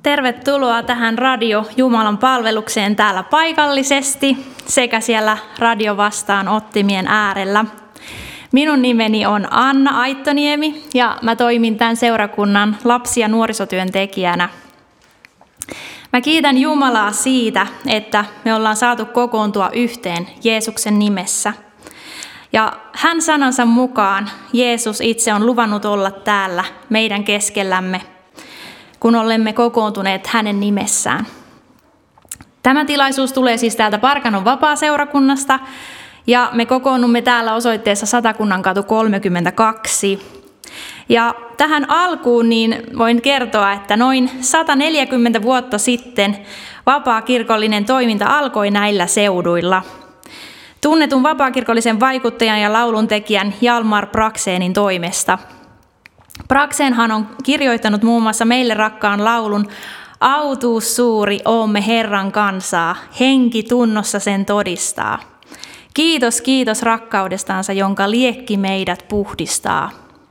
Tervetuloa tähän Radio Jumalan palvelukseen täällä paikallisesti sekä siellä radiovastaanottimien äärellä. Minun nimeni on Anna Aittoniemi ja mä toimin tämän seurakunnan lapsi- ja nuorisotyöntekijänä. Mä kiitän Jumalaa siitä, että me ollaan saatu kokoontua yhteen Jeesuksen nimessä. Ja hän sanansa mukaan Jeesus itse on luvannut olla täällä meidän keskellämme, kun olemme kokoontuneet hänen nimessään. Tämä tilaisuus tulee siis täältä Parkanon vapaaseurakunnasta ja me kokoonnumme täällä osoitteessa Satakunnankatu 32. Ja tähän alkuun niin voin kertoa, että noin 140 vuotta sitten vapaakirkollinen toiminta alkoi näillä seuduilla. Tunnetun vapaakirkollisen vaikuttajan ja lauluntekijän Hjalmar Braxénin toimesta. Braxénhan on kirjoittanut muun muassa meille rakkaan laulun Autuus suuri, oomme Herran kansaa, henki tunnossa sen todistaa. Kiitos, kiitos rakkaudestansa, jonka liekki meidät puhdistaa.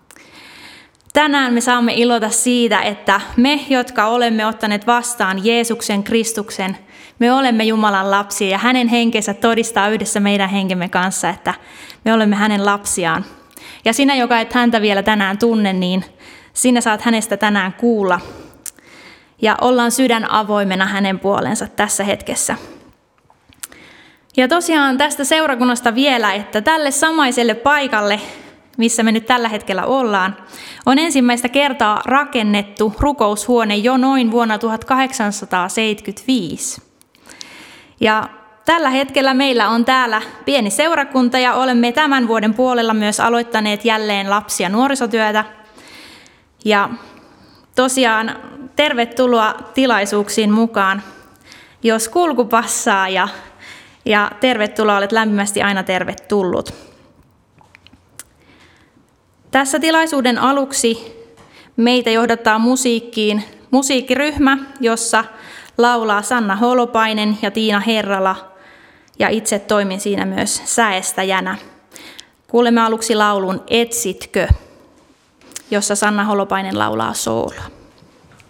Tänään me saamme ilota siitä, että me, jotka olemme ottaneet vastaan Jeesuksen Kristuksen, me olemme Jumalan lapsia ja hänen henkensä todistaa yhdessä meidän henkemme kanssa, että me olemme hänen lapsiaan. Ja sinä, joka et häntä vielä tänään tunne, niin sinä saat hänestä tänään kuulla. Ja ollaan sydän avoimena hänen puolensa tässä hetkessä. Ja tosiaan tästä seurakunnasta vielä, että tälle samaiselle paikalle, missä me nyt tällä hetkellä ollaan, on ensimmäistä kertaa rakennettu rukoushuone jo noin vuonna 1875. Ja tällä hetkellä meillä on täällä pieni seurakunta ja olemme tämän vuoden puolella myös aloittaneet jälleen lapsi- ja nuorisotyötä. Ja tosiaan tervetuloa tilaisuuksiin mukaan, jos kulku passaa ja tervetuloa, olet lämpimästi aina tervetullut. Tässä tilaisuuden aluksi meitä johdattaa musiikkiryhmä, jossa laulaa Sanna Holopainen ja Tiina Herrala, ja itse toimin siinä myös säestäjänä. Kuulemme aluksi laulun Etsitkö, jossa Sanna Holopainen laulaa sooloa.